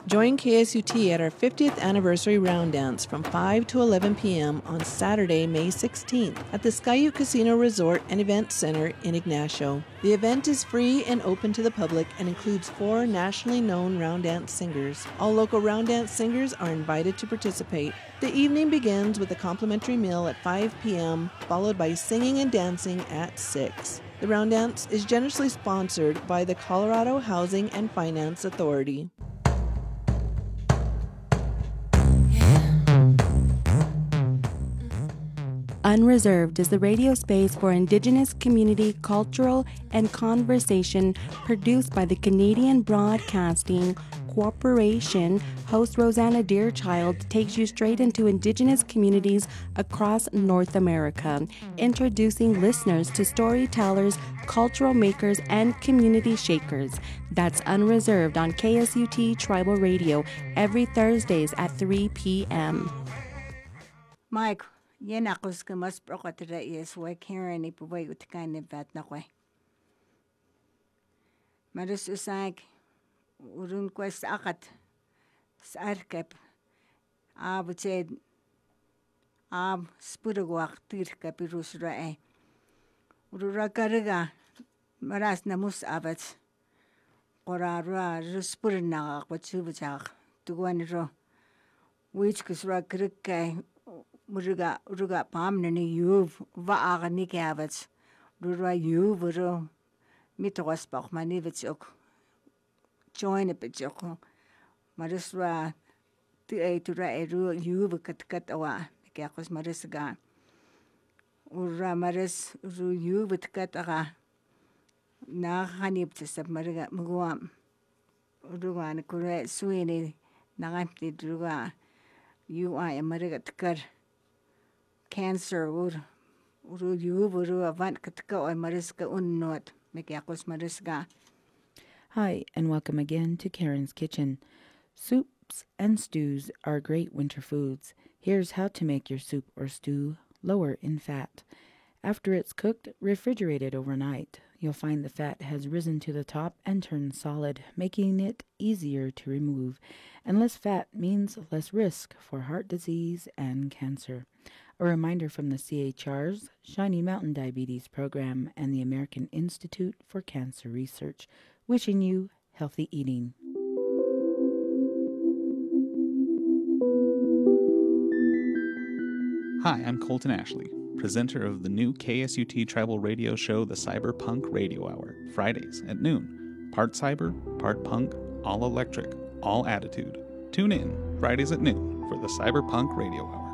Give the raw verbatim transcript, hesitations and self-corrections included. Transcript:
Join K S U T at our fiftieth anniversary round dance from five to eleven p.m. on Saturday, May sixteenth at the Skyute Casino Resort and Event Center in Ignacio. The event is free and open to the public and includes four nationally known round dance singers. All local round dance singers are invited to participate. The evening begins with a complimentary meal at five p.m., followed by singing and dancing at six. The round dance is generously sponsored by the Colorado Housing and Finance Authority. Unreserved is the radio space for Indigenous community cultural and conversation produced by the Canadian Broadcasting Corporation. Host Rosanna Deerchild takes you straight into Indigenous communities across North America, introducing listeners to storytellers, cultural makers, and community shakers. That's Unreserved on K S U T Tribal Radio every Thursdays at three p.m. Mike, yan ako sa mas prokatira is wa Karen ipuway utkan nevat na ko. Maros usak urun ko sa akat sa arkep abutid ab spurugwak tir kapirus rae. Urura karaga maras na mus abat qorarwa ruspurna ko tsubachak tuwan ro which kusra krikai Muruga Uruga Pamnani Yuv Vaagani Gavets Rura Yuvuru Mitosbach Manivitsuk Join a Pitjoko Marisra Tia to Ru Yuv Kat Kat Awa Kakos Marisaga Ura Maris Ru Yuv Katara Na Haniptis of Mariga Muguam Urugan Kure Sweeney Nagamti Druga You I am Marigatkar. Cancer ur uru yub uru avant katka o mariska unnot mekiakos mariska. Hi, and welcome again to Karen's Kitchen. Soups and stews are great winter foods. Here's how to make your soup or stew lower in fat. After it's cooked, refrigerate it overnight. You'll find the fat has risen to the top and turned solid, making it easier to remove. And less fat means less risk for heart disease and cancer. A reminder from the C H R's Shiny Mountain Diabetes Program and the American Institute for Cancer Research, wishing you healthy eating. Hi, I'm Colton Ashley, presenter of the new K S U T tribal radio show, The Cyberpunk Radio Hour, Fridays at noon. Part cyber, part punk, all electric, all attitude. Tune in Fridays at noon for The Cyberpunk Radio Hour.